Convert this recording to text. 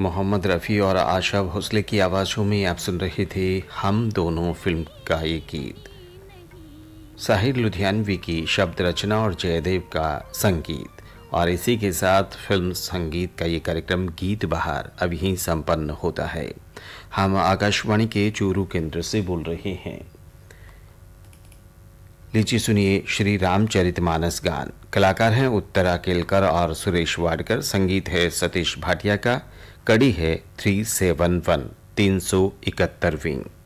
मोहम्मद रफ़ी और आशा भोसले की आवाज़ों में आप सुन रहे थे हम दोनों फिल्म का ये गीत। साहिर लुधियानवी की शब्द रचना और जयदेव का संगीत। और इसी के साथ फिल्म संगीत का ये कार्यक्रम गीत बहार अभी ही संपन्न होता है। हम आकाशवाणी के चूरू केंद्र से बोल रहे हैं। लीजिए सुनिए श्री रामचरितमानस गान। कलाकार हैं उत्तरा केलकर और सुरेश वाडकर। संगीत है सतीश भाटिया का। कड़ी है 371 371वीं।